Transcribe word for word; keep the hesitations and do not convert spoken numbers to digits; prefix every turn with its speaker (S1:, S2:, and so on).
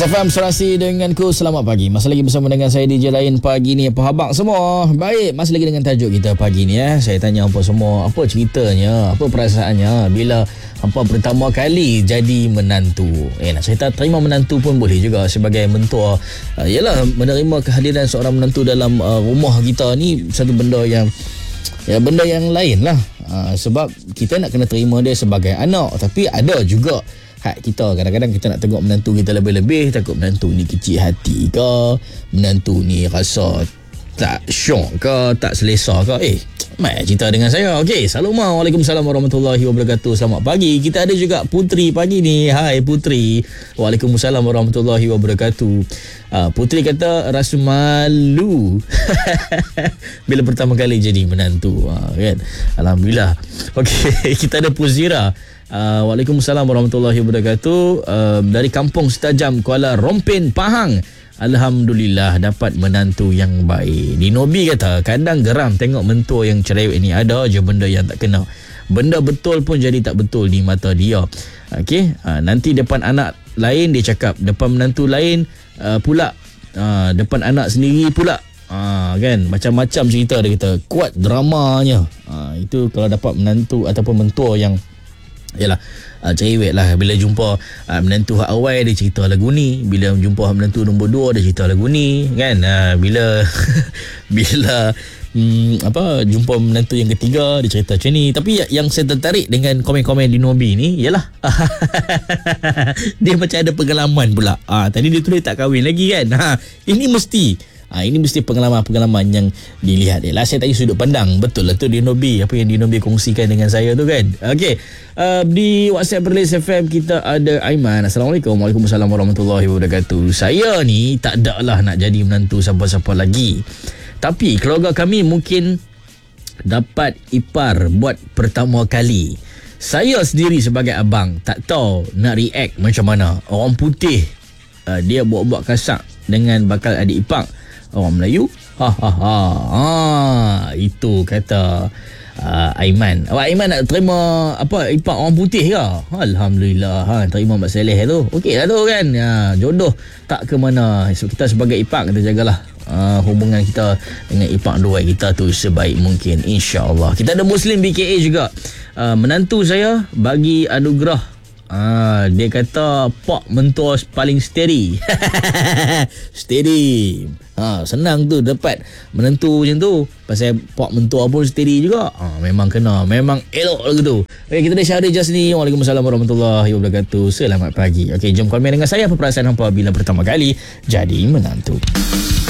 S1: F M Serasi denganku. Selamat pagi. Masih lagi bersama dengan saya D J Lain pagi ni. Apa khabar semua? Baik, masih lagi dengan tajuk kita pagi ni ya. Saya tanya apa semua, apa ceritanya, apa perasaannya bila hampa pertama kali jadi menantu. Eh nak cerita terima menantu pun boleh juga sebagai mentua. Uh, yalah, menerima kehadiran seorang menantu dalam uh, rumah kita ni satu benda yang ya benda yang lain lah. Uh, sebab kita nak kena terima dia sebagai anak, tapi ada juga hak kita. Kadang-kadang kita nak tengok menantu kita lebih-lebih, takut menantu ni kecil hati ke, menantu ni rasa tak syok ke, tak selesa ke. Eh, mai cerita dengan saya. Okey, Assalamualaikum Waalaikumsalam warahmatullahi wabarakatuh. Selamat pagi. Kita ada juga Putri pagi ni. Hai Putri. Waalaikumsalam warahmatullahi wabarakatuh. Uh, Putri kata rasa malu bila pertama kali jadi menantu. Uh, kan? Alhamdulillah. Okey, kita ada Puzira. Uh, Waalaikumsalam warahmatullahi wabarakatuh. Uh, dari Kampung Setajam, Kuala Rompin, Pahang. Alhamdulillah dapat menantu yang baik. Dinobi kata kadang geram tengok mentua yang cerewet ni. Ada je benda yang tak kena. Benda betul pun jadi tak betul di mata dia. Okey, uh, nanti depan anak lain dia cakap, depan menantu lain uh, pula, uh, depan anak sendiri pula. Ah, kan, macam-macam cerita dia kata. Kuat dramanya. Ah, itu kalau dapat menantu ataupun mentua yang yalah uh, cerewet lah. Bila jumpa uh, menantu hak awal dia cerita lagu ni, bila jumpa menantu nombor dua dia cerita lagu ni kan. Uh, bila bila Hmm, apa jumpa menantu yang ketiga dia cerita macam ni. Tapi yang saya tertarik dengan komen-komen di Nobi ni ialah dia macam ada pengalaman pula. Ah, tadi dia tulis tak kahwin lagi kan. Ha, ini mesti ha, ini mesti pengalaman-pengalaman yang dilihat. Yalah, saya tanya sudut pandang. Betul lah tu di Nobi, apa yang di Nobi kongsikan dengan saya tu kan. Okey, uh, di WhatsApp Perlis F M kita ada Aiman. Assalamualaikum. Waalaikumsalam warahmatullahi wabarakatuh. Saya ni tak ada lah nak jadi menantu siapa-siapa lagi, tapi keluarga kami mungkin dapat ipar buat pertama kali. Saya sendiri sebagai abang tak tahu nak react macam mana. Orang putih uh, dia buat-buat kasak dengan bakal adik ipar orang Melayu. Ha ha ha. Ha, itu kata uh, Aiman. Awak Aiman nak terima apa ipar orang putih ke? Alhamdulillah. Ha, terima Mak Saleh tu. Okey lah tu kan. Ha, jodoh tak ke mana. So, kita sebagai ipar kita jagalah Uh, hubungan kita dengan ipar dua kita tu sebaik mungkin, insya-Allah. Kita ada Muslim B K A juga. Uh, menantu saya bagi anugerah. Uh, dia kata pak mentua paling steady. Steady. Ha, senang tu dapat menantu macam tu. Pasal pak mentua pun steady juga. Ha, memang kena, memang elok lagu tu. Okey, kita ada Syahri Jasni. Waalaikumsalam warahmatullahi wabarakatuh. Selamat pagi. Okey, jom komen dengan saya apa perasaan hampa bila pertama kali jadi menantu.